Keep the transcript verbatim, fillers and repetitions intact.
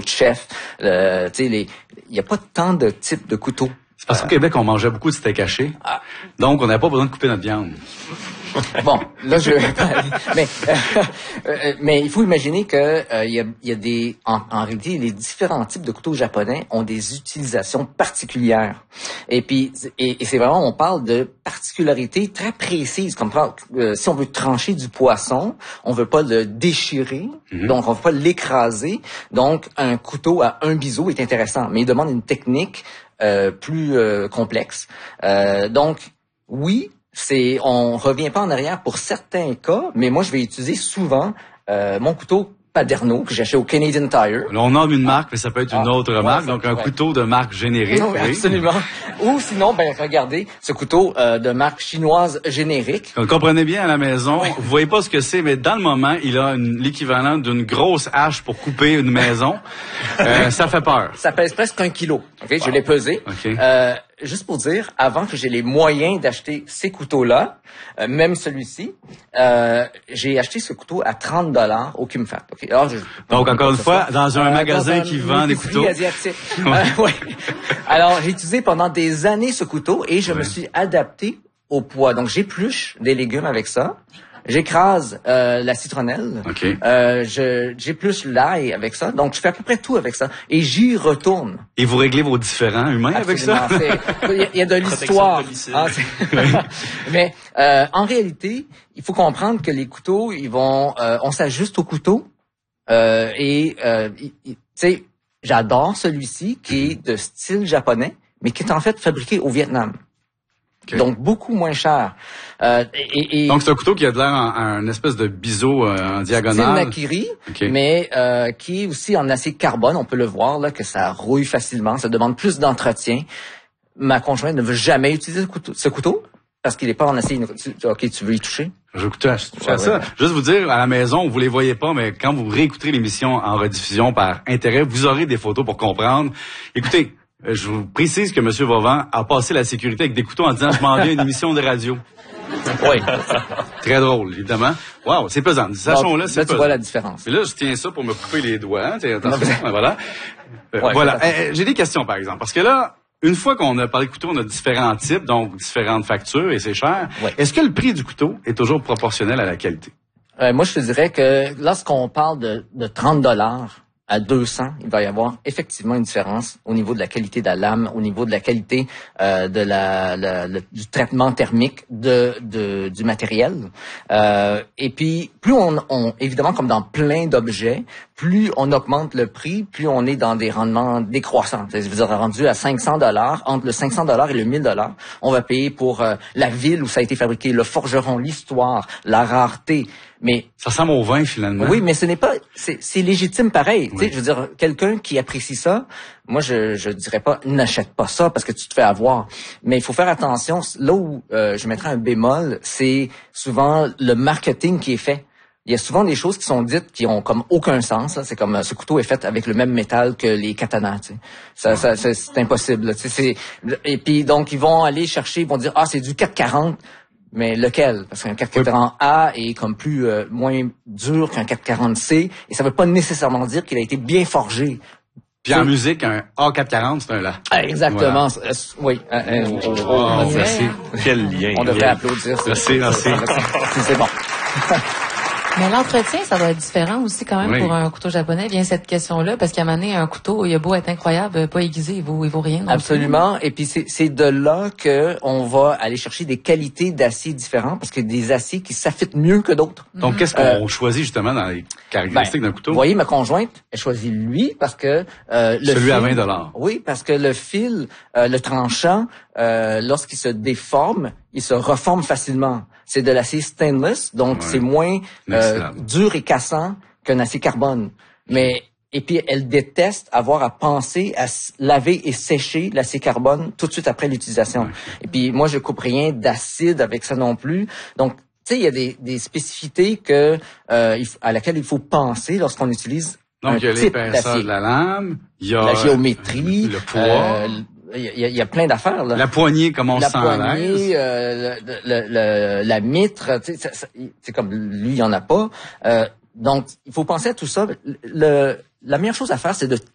de chef. Euh, tu sais, les, il y a pas tant de types de couteaux. C'est parce qu'au Québec, on mangeait beaucoup de steak haché. Ah. Donc, on n'avait pas besoin de couper notre viande. Bon, là je mais euh, euh, mais il faut imaginer que euh, il y a il y a des en, en réalité les différents types de couteaux japonais ont des utilisations particulières. Et puis et, et c'est vraiment on parle de particularités très précises comme euh, si on veut trancher du poisson, on veut pas le déchirer, mm-hmm. donc on veut pas l'écraser. Donc un couteau à un biseau est intéressant, mais il demande une technique euh, plus euh, complexe. Euh, donc oui, c'est, on revient pas en arrière pour certains cas, mais moi, je vais utiliser souvent euh, mon couteau Paderno que j'ai acheté au Canadian Tire. Là, on nomme une marque, mais ça peut être une ah, autre ouais, marque, donc un ouais. couteau de marque générique. Non, oui. Absolument. Ou sinon, ben regardez, ce couteau euh, de marque chinoise générique. Vous comprenez bien à la maison, oui. Vous voyez pas ce que c'est, mais dans le moment, il a une, l'équivalent d'une grosse hache pour couper une maison. euh, ça fait peur. Ça pèse presque un kilo. Ok, je l'ai pesé. Okay. Euh, juste pour dire, avant que j'ai les moyens d'acheter ces couteaux-là, euh, même celui-ci, euh, j'ai acheté ce couteau à trente dollars au Kimfat. Okay? Alors, je, Donc, encore une fois, dans un euh, magasin dans un qui vend des couteaux. Asiatique. euh, ouais. Alors, j'ai utilisé pendant des années ce couteau et je ouais. me suis adapté au poids. Donc, j'épluche des légumes avec ça. J'écrase euh, la citronnelle. Okay. Euh, je, j'épluche l'ail avec ça. Donc, je fais à peu près tout avec ça. Et j'y retourne. Et vous réglez vos différends humains Absolument. avec ça? Il y, y a de l'histoire. Ah, mais euh, en réalité, il faut comprendre que les couteaux, ils vont, euh, on s'ajuste au couteau. Euh, et euh, tu sais, j'adore celui-ci qui est de style japonais, mais qui est en fait fabriqué au Vietnam. Okay. Donc, beaucoup moins cher. Euh, et, et, Donc, c'est un couteau qui a de l'air en, en une espèce de biseau euh, en diagonale. C'est une Nakiri, okay. mais euh, qui est aussi en acier carbone. On peut le voir, là, que ça rouille facilement. Ça demande plus d'entretien. Ma conjointe ne veut jamais utiliser ce couteau, ce couteau parce qu'il n'est pas en acier. OK, tu veux y toucher? Je vais écouter à, à ouais, ça. Ouais. Juste vous dire, à la maison, vous les voyez pas, mais quand vous réécouterez l'émission en rediffusion par intérêt, vous aurez des photos pour comprendre. Écoutez, je vous précise que M. Vauvant a passé la sécurité avec des couteaux en disant « Je m'en viens à une émission de radio ». Oui. Très drôle, évidemment. Wow, c'est pesant. Sachons-là, c'est là, pesant. Tu vois la différence. Et là, je tiens ça pour me couper les doigts. Hein, attention, non, voilà. Euh, ouais, voilà. Euh, j'ai des questions, par exemple. Parce que là, une fois qu'on a parlé de couteau, on a différents types, donc différentes factures, et c'est cher. Ouais. Est-ce que le prix du couteau est toujours proportionnel à la qualité? Euh, moi, je te dirais que lorsqu'on parle de, de trente dollars à deux cents, il va y avoir effectivement une différence au niveau de la qualité de la lame, au niveau de la qualité euh, de la, la, la du traitement thermique de, de du matériel. Euh, et puis plus on, on évidemment comme dans plein d'objets, plus on augmente le prix, plus on est dans des rendements décroissants. Je veux dire, rendu à cinq cents dollars, entre le cinq cents dollars et le mille dollars, on va payer pour euh, la ville où ça a été fabriqué, le forgeron, l'histoire, la rareté. Mais ça ressemble au vin finalement. Oui, mais ce n'est pas, c'est, c'est légitime pareil. Oui. Tu sais, je veux dire, quelqu'un qui apprécie ça, moi je je dirais pas n'achète pas ça parce que tu te fais avoir. Mais il faut faire attention. Là où euh, je mettrais un bémol, c'est souvent le marketing qui est fait. Il y a souvent des choses qui sont dites qui ont comme aucun sens. Là. C'est comme ce couteau est fait avec le même métal que les katanas. Tu sais. Ça, ça, ça, c'est impossible. Là. Tu sais, c'est... Et puis donc ils vont aller chercher, ils vont dire ah c'est du quatre quarante. Mais lequel? Parce qu'un quatre quarante A est comme plus euh, moins dur qu'un quatre quarante C, et ça veut pas nécessairement dire qu'il a été bien forgé. Puis en musique, un A quatre quarante, c'est un La. Ah, exactement. Voilà. Euh, oui. Euh, euh, oh, oh, oh, merci. Quel lien. On devrait applaudir. Merci, merci. C'est bon. Mais l'entretien, ça doit être différent aussi quand même oui. pour un couteau japonais. Vient cette question-là, parce qu'à un moment donné, un couteau, il a beau être incroyable, pas aiguisé, il vaut, il vaut rien. Absolument. Et puis c'est, c'est de là que on va aller chercher des qualités d'acier différents, parce qu'il y a des aciers qui s'affûtent mieux que d'autres. Donc mm-hmm. qu'est-ce qu'on euh, choisit justement dans les caractéristiques ben, d'un couteau? Vous voyez, ma conjointe, elle choisit lui parce que euh, le celui fil, à vingt dollars. Oui, parce que le fil, euh, le tranchant, euh, lorsqu'il se déforme, il se reforme facilement. C'est de l'acier stainless, donc ouais. c'est moins euh, dur et cassant qu'un acier carbone. Mais et puis elle déteste avoir à penser à laver et sécher l'acier carbone tout de suite après l'utilisation. Ouais. Et puis moi je coupe rien d'acide avec ça non plus. Donc tu sais il y a des, des spécificités que euh, à laquelle il faut penser lorsqu'on utilise donc un il y a type l'épaisseur de la lame, il y a la géométrie, le poids. Euh, Il y, a, il y a plein d'affaires là. La poignée, comme on la sent poignée, euh, le, le, le, la mitre, tu sais, c'est comme lui, il y en a pas. Euh, donc, il faut penser à tout ça. Le, la meilleure chose à faire, c'est de